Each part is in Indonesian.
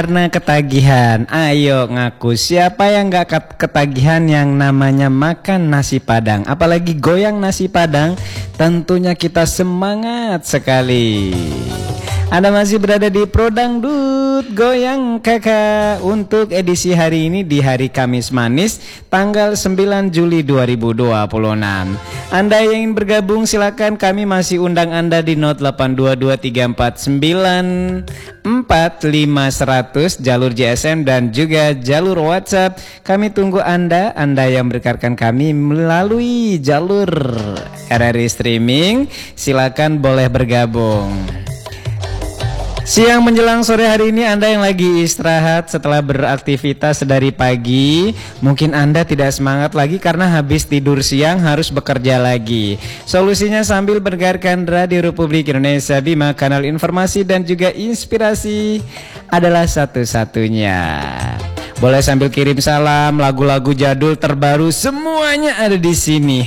karena ketagihan. Ayo ngaku, siapa yang gak ketagihan yang namanya makan nasi padang, apalagi goyang nasi padang. Tentunya kita semangat sekali. Anda masih berada di Pro Dangdut Goyang Kakak untuk edisi hari ini di hari Kamis Manis tanggal 9 Juli 2026. Anda yang ingin bergabung silakan, kami masih undang Anda di 082234945100 jalur GSM dan juga jalur WhatsApp. Kami tunggu Anda yang berkarkan kami melalui jalur RRI Streaming. Silakan boleh bergabung. Siang menjelang sore hari ini, Anda yang lagi istirahat setelah beraktivitas dari pagi, mungkin Anda tidak semangat lagi karena habis tidur siang harus bekerja lagi. Solusinya sambil mendengarkan Radio Republik Indonesia Bima, kanal informasi dan juga inspirasi adalah satu-satunya. Boleh sambil kirim salam, lagu-lagu jadul terbaru semuanya ada di sini.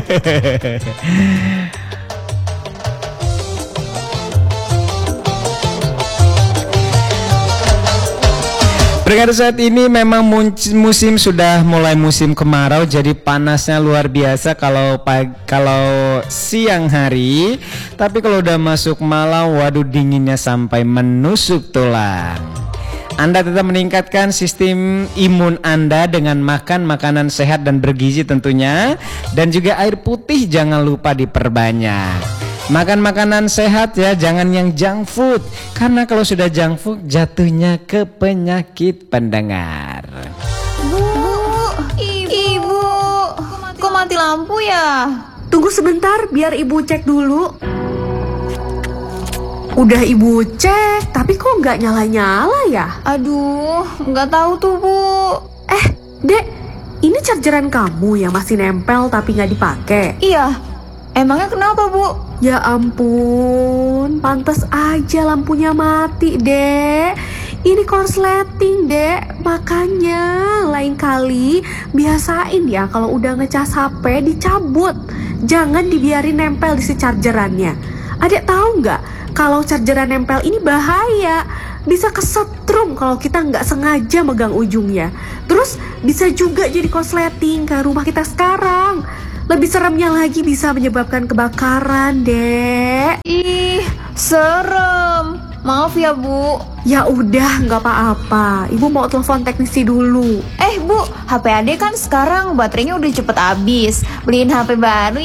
Pendengar, saat ini memang musim sudah mulai musim kemarau, jadi panasnya luar biasa kalau siang hari. Tapi kalau udah masuk malam, waduh dinginnya sampai menusuk tulang. Anda tetap meningkatkan sistem imun Anda dengan makan makanan sehat dan bergizi tentunya. Dan juga air putih jangan lupa diperbanyak. Makan makanan sehat ya, jangan yang junk food. Karena kalau sudah junk food jatuhnya ke penyakit, pendengar. Ibu, kok mati lampu ya? Tunggu sebentar biar ibu cek dulu. Udah ibu cek, tapi kok nggak nyala-nyala ya? Aduh, nggak tahu tuh Bu. Dek, ini chargeran kamu yang masih nempel tapi nggak dipakai? Iya, emangnya kenapa Bu? Ya ampun, pantas aja lampunya mati, Dek. Ini korsleting, Dek. Makanya lain kali biasain ya kalau udah ngecas HP dicabut. Jangan dibiarin nempel di si chargerannya. Adek tahu nggak kalau chargeran nempel ini bahaya? Bisa kesetrum kalau kita nggak sengaja megang ujungnya. Terus bisa juga jadi korsleting kayak rumah kita sekarang. Lebih seremnya lagi bisa menyebabkan kebakaran, Dek. Ih, serem. Maaf ya Bu. Ya udah, nggak apa-apa. Ibu mau telepon teknisi dulu. Bu, HP Ade kan sekarang baterainya udah cepet habis. Beliin HP baru